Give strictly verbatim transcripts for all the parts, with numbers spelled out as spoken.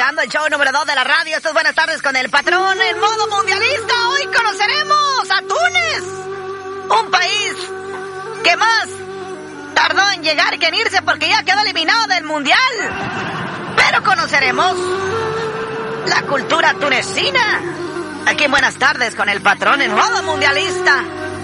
escuchando el show número dos de la radio. Esto es Buenas Tardes con el Patrón en modo mundialista. Hoy conoceremos a Túnez, un país que más tardó en llegar que en irse porque ya quedó eliminado del mundial. Pero conoceremos la cultura tunecina. Aquí en Buenas Tardes con el Patrón en modo mundialista.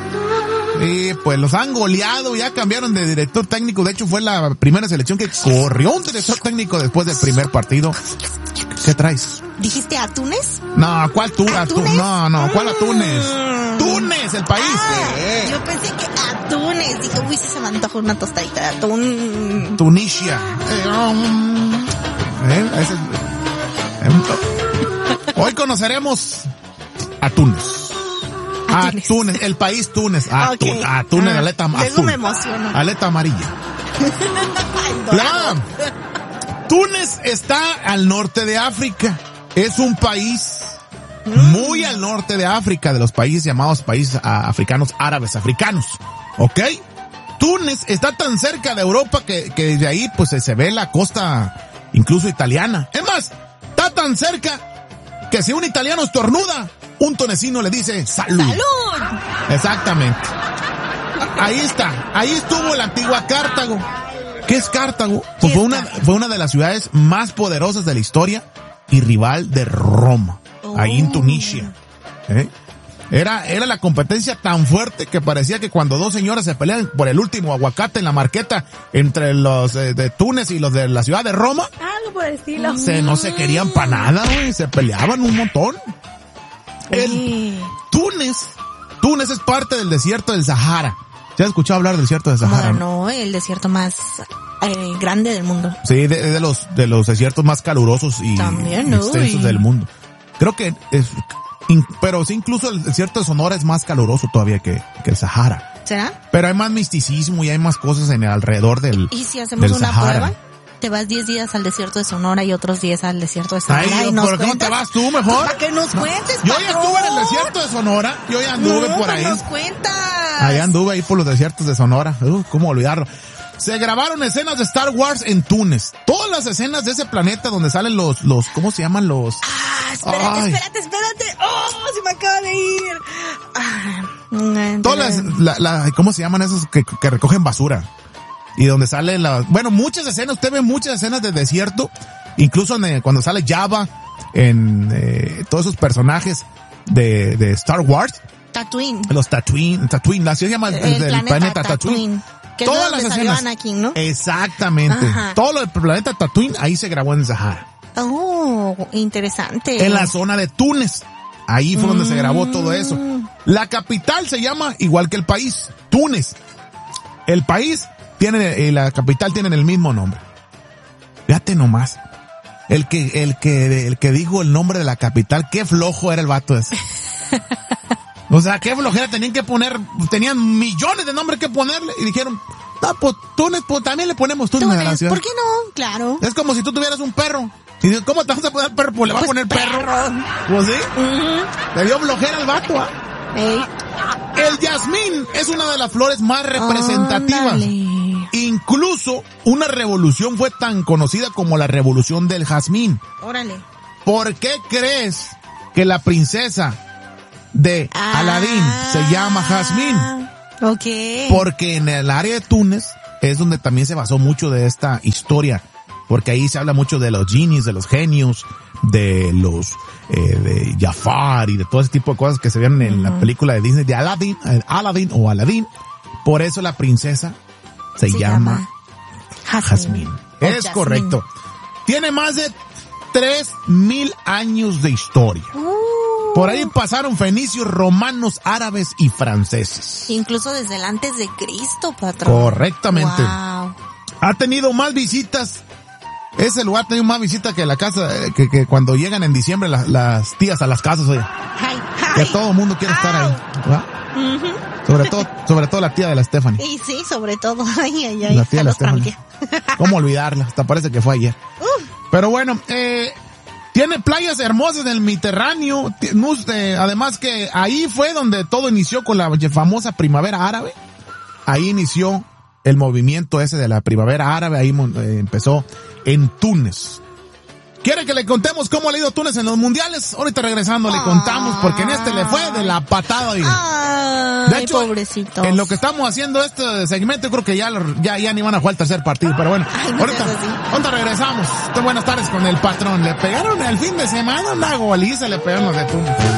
Y pues los han goleado, ya cambiaron de director técnico. De hecho fue la primera selección que corrió un director técnico después del primer partido. ¿Qué traes? ¿Dijiste a Túnez? No, ¿cuál tú? ¿A Atu- Túnez? No, no, ¿cuál a Túnez? Mm. Túnez, el país. Ah, Eh. yo pensé que a Túnez. Dije, uy, sí se me antojó una tostadita de atún. Tunisia. Eh, um, eh, ese es- eh, Hoy conoceremos a Túnez. A Túnez. Túnez, el país Túnez. A, Ok. tu- a Túnez, Ah, aleta luego azul. me emociono. Aleta amarilla. Ay, dorado. La- Túnez está al norte de África. Es un país muy al norte de África, de los países llamados países ah, africanos, árabes africanos. ¿Ok? Túnez está tan cerca de Europa que, que desde ahí pues se, se ve la costa incluso italiana. Es más, está tan cerca que si un italiano estornuda, un tunecino le dice salud. ¡Salud! Exactamente. Ahí está. Ahí estuvo la antigua Cartago. ¿Qué es Cartago? Pues fue una, fue una de las ciudades más poderosas de la historia y rival de Roma. Oh. Ahí en Tunisia. ¿Eh? Era, era la competencia tan fuerte que parecía que cuando dos señoras se pelean por el último aguacate en la marqueta entre los eh, de Túnez y los de la ciudad de Roma, Algo por el estilo. se, no se querían para nada, güey. Se peleaban un montón. El, Eh, Túnez, Túnez es parte del desierto del Sahara. ¿Se has escuchado hablar del desierto del Sahara? ¿no? Bueno, el desierto más eh, grande del mundo. Sí, de, de los de los desiertos más calurosos y También, extensos uy. del mundo. Creo que es, in- pero sí, incluso el desierto de Sonora es más caluroso todavía que, que el Sahara. ¿Será? Pero hay más misticismo y hay más cosas en el alrededor del, ¿Y si hacemos del una Sahara. prueba? Te vas diez días al desierto de Sonora y otros diez al desierto de Sahara. Ay, y nos ¿por qué no te cuentas? vas tú mejor? Para que nos cuentes, Yo ya patrón. estuve en el desierto de Sonora, yo ya anduve No, por ahí. nos cuentas. Allá anduve ahí por los desiertos de Sonora. Uh, ¿Cómo olvidarlo? Se grabaron escenas de Star Wars en Túnez. Todas las escenas de ese planeta donde salen los, los, ¿cómo se llaman los? Ah, espérate, Ay. espérate, espérate. Oh, se me acaba de ir. Ah, mm, Todas las, la, la, ¿cómo se llaman esos que, que recogen basura? Y donde sale la, bueno, muchas escenas, usted ve muchas escenas de desierto, incluso en, eh, cuando sale Jabba, en eh, todos esos personajes de, de Star Wars, Tatooine. los Tatooine, Tatooine, la ciudad se llama el, El, del planeta, planeta Tatooine. Tatooine. Que es Todas donde las salió escenas. Anakin, ¿no? Exactamente. Ajá. Todo lo del planeta Tatooine, ahí se grabó en el Sahara. Oh, interesante. En la zona de Túnez. Ahí fue donde se grabó todo eso. La capital se llama igual que el país, Túnez. El país tiene, y la capital tienen el mismo nombre. Fíjate nomás. El que, el que, el que dijo el nombre de la capital, qué flojo era el vato ese. O sea, qué flojera, tenían que poner, tenían millones de nombres que ponerle y dijeron, no, pues Túnez, pues también le ponemos Túnez, a la Túnez, ciudad. ¿por qué no? Claro. Es como si tú tuvieras un perro. Y dices, ¿cómo te vas a poner perro? Pues le vas a poner perro. Pues sí. Ujú. Le dio flojera al vato, ¿ah? Ey. El jazmín es una de las flores más representativas. Ándale. Incluso una revolución fue tan conocida como la revolución del jazmín. Órale. ¿Por qué crees que la princesa de Ah. Aladín se llama Jazmín? Ok. Porque en el área de Túnez es donde también se basó mucho de esta historia. Porque ahí se habla mucho de los genies, de los genios, de los, eh, de Jafar y de todo ese tipo de cosas que se ven en la película de Disney de Aladdin, eh, Aladdin o Aladín. Por eso la princesa se, Se llama, llama Jazmín. O Es Jazmín. correcto. Tiene más de tres mil años de historia. Uh, Por ahí pasaron fenicios, romanos, árabes y franceses. Incluso desde el antes de Cristo, patrón. Correctamente. Wow. Ha tenido más visitas. Ese lugar ha tenido más visitas que la casa, eh, que, que cuando llegan en diciembre las, las tías a las casas, oye. Ay, Que ay. todo el mundo quiere estar ahí. ¿verdad? Ujú. Sobre todo, sobre todo la tía de la Stephanie. Y sí, sobre todo. Ay, ay, ay. La tía de la Saludos para mi Stephanie. tía. ¿Cómo olvidarla? Hasta parece que fue ayer. Uh, Pero bueno, eh, tiene playas hermosas en el Mediterráneo. Ti- nus- eh, Además que ahí fue donde todo inició con la famosa primavera árabe. Ahí inició el movimiento ese de la primavera árabe. Ahí mon- eh, empezó en Túnez. ¿Quiere que le contemos cómo le ha ido a Túnez en los mundiales? Ahorita regresando le contamos, porque en este le fue de la patada. Y... Ay, de hecho, pobrecito. En lo que estamos haciendo este segmento, creo que ya, ya, ya ni van a jugar el tercer partido, pero bueno. Ay, no ahorita, seas así. ahorita regresamos. Buenas tardes con el patrón. Le pegaron el fin de semana una goliza, le pegaron los de Túnez.